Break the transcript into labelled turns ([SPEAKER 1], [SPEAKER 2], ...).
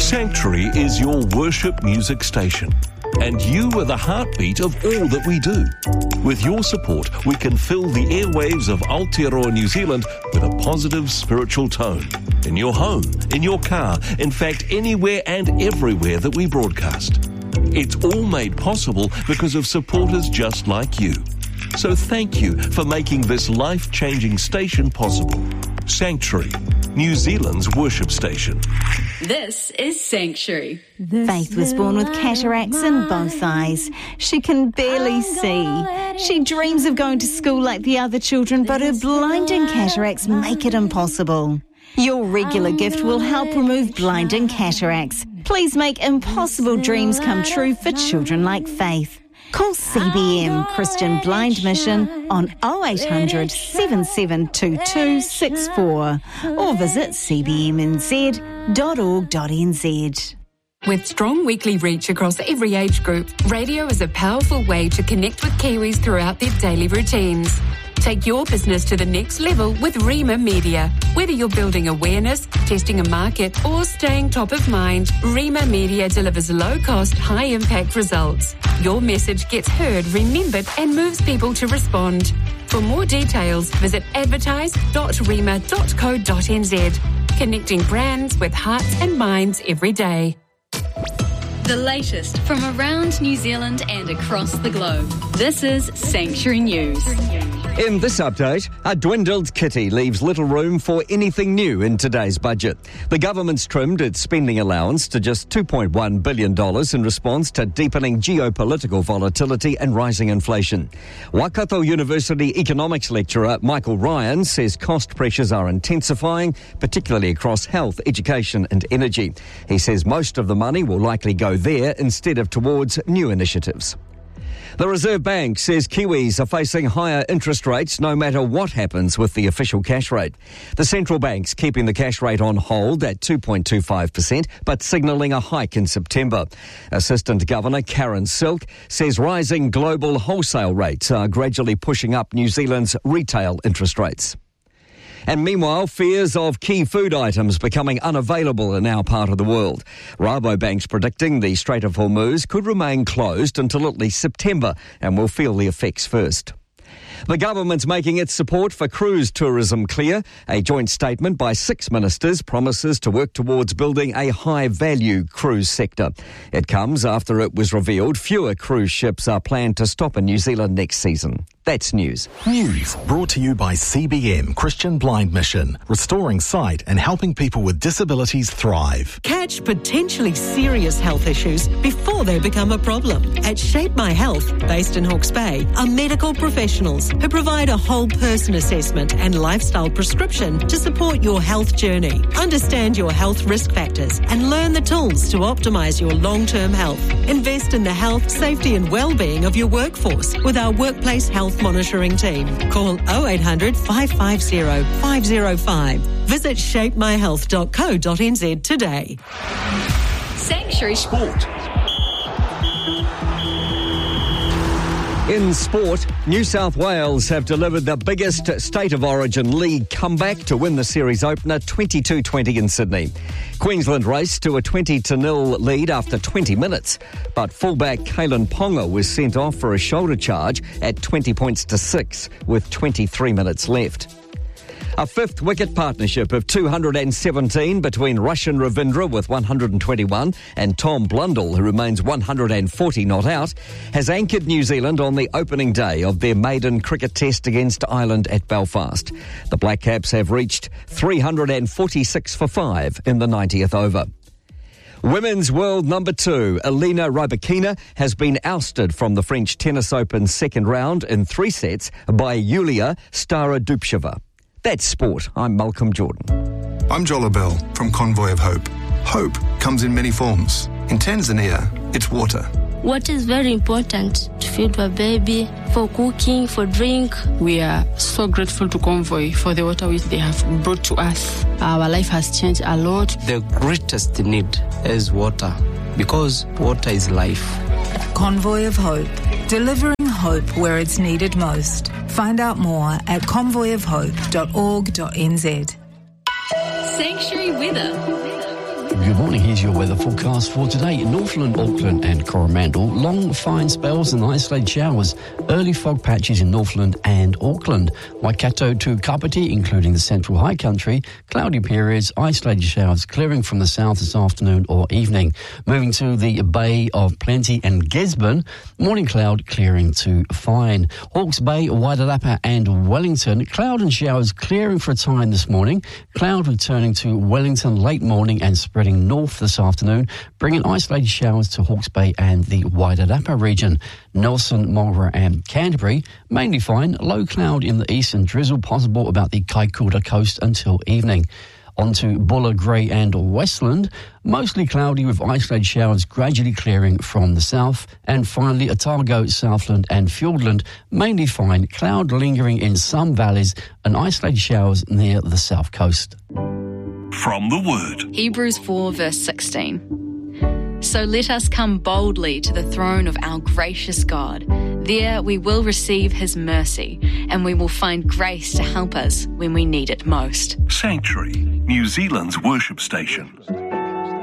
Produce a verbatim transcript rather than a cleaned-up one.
[SPEAKER 1] Sanctuary is your worship music station, and you are the heartbeat of all that we do. With your support, we can fill the airwaves of Aotearoa New Zealand with a positive spiritual tone. In your home, in your car, in fact, anywhere and everywhere that we broadcast. It's all made possible because of supporters just like you. So thank you for making this life-changing station possible. Sanctuary, New Zealand's worship station.
[SPEAKER 2] This is Sanctuary.
[SPEAKER 3] Faith was born with cataracts in both eyes. She can barely see. She dreams of going to school like the other children, but her blinding cataracts make it impossible. Your regular gift will help remove blinding cataracts. Please make impossible dreams come true for children like Faith. Call C B M Christian Blind Mission on oh eight hundred, seven seven two two six four or visit c b m n z dot org dot n z.
[SPEAKER 4] With strong weekly reach across every age group, radio is a powerful way to connect with Kiwis throughout their daily routines. Take your business to the next level with Rima Media. Whether you're building awareness, testing a market, or staying top of mind, Rima Media delivers low-cost, high-impact results. Your message gets heard, remembered, and moves people to respond. For more details, visit advertise dot rima dot co dot n z. Connecting brands with hearts and minds every day.
[SPEAKER 2] The latest from around New Zealand and across the globe. This is Sanctuary News.
[SPEAKER 5] In this update, a dwindled kitty leaves little room for anything new in today's budget. The government's trimmed its spending allowance to just two point one billion dollars in response to deepening geopolitical volatility and rising inflation. Waikato University economics lecturer Michael Ryan says cost pressures are intensifying, particularly across health, education and energy. He says most of the money will likely go there instead of towards new initiatives. The Reserve Bank says Kiwis are facing higher interest rates no matter what happens with the official cash rate. The central bank's keeping the cash rate on hold at two point two five percent, but signalling a hike in September. Assistant Governor Karen Silk says rising global wholesale rates are gradually pushing up New Zealand's retail interest rates. And meanwhile, fears of key food items becoming unavailable in our part of the world. Rabobank's predicting the Strait of Hormuz could remain closed until at least September, and will feel the effects first. The government's making its support for cruise tourism clear. A joint statement by six ministers promises to work towards building a high-value cruise sector. It comes after it was revealed fewer cruise ships are planned to stop in New Zealand next season. That's news.
[SPEAKER 6] News brought to you by C B M Christian Blind Mission, restoring sight and helping people with disabilities thrive.
[SPEAKER 7] Catch potentially serious health issues before they become a problem. At Shape My Health, based in Hawke's Bay, are medical professionals who provide a whole person assessment and lifestyle prescription to support your health journey. Understand your health risk factors and learn the tools to optimise your long-term health. Invest in the health, safety and well-being of your workforce with our workplace health monitoring team. Call oh eight hundred, five five zero, five zero five. Visit shape my health dot co dot n z today.
[SPEAKER 2] Sanctuary
[SPEAKER 1] Sport.
[SPEAKER 5] In sport, New South Wales have delivered the biggest State of Origin League comeback to win the series opener twenty-two twenty in Sydney. Queensland raced to a twenty to nil lead after twenty minutes, but fullback Kalen Ponga was sent off for a shoulder charge at twenty points to six with twenty-three minutes left. A fifth wicket partnership of two hundred seventeen between Russian Ravindra with one hundred twenty-one and Tom Blundell, who remains one hundred forty not out, has anchored New Zealand on the opening day of their maiden cricket test against Ireland at Belfast. The Black Caps have reached three hundred forty-six for five in the ninetieth over. Women's world number two, Elena Rybakina, has been ousted from the French Tennis Open's second round in three sets by Yulia Starodubcheva. That's sport. I'm Malcolm Jordan.
[SPEAKER 8] I'm Jola Bell from Convoy of Hope. Hope comes in many forms. In Tanzania, it's water.
[SPEAKER 9] Water is very important to feed a baby, for cooking, for drink.
[SPEAKER 10] We are so grateful to Convoy for the water which they have brought to us. Our life has changed a lot.
[SPEAKER 11] The greatest need is water, because water is life.
[SPEAKER 12] Convoy of Hope, delivering hope where it's needed most. Find out more at convoy of hope dot org dot n z.
[SPEAKER 2] Sanctuary weather.
[SPEAKER 13] Good morning. Here's your weather forecast for today. Northland, Auckland and Coromandel. Long, fine spells and isolated showers. Early fog patches in Northland and Auckland. Waikato to Kapiti, including the central high country. Cloudy periods, isolated showers clearing from the south this afternoon or evening. Moving to the Bay of Plenty and Gisborne. Morning cloud clearing to fine. Hawke's Bay, Wairarapa and Wellington. Cloud and showers clearing for a time this morning. Cloud returning to Wellington late morning and spreading north this afternoon, bringing isolated showers to Hawke's Bay and the Wairarapa region. Nelson, Marlborough and Canterbury, mainly fine. Low cloud in the east and drizzle possible about the Kaikoura coast until evening. On to Buller, Grey and Westland, mostly cloudy with isolated showers gradually clearing from the south. And finally, Otago, Southland and Fiordland, mainly fine, cloud lingering in some valleys and isolated showers near the south coast.
[SPEAKER 1] From the Word.
[SPEAKER 2] Hebrews four verse sixteen. So let us come boldly to the throne of our gracious God. There we will receive his mercy and we will find grace to help us when we need it most.
[SPEAKER 1] Sanctuary, New Zealand's worship station.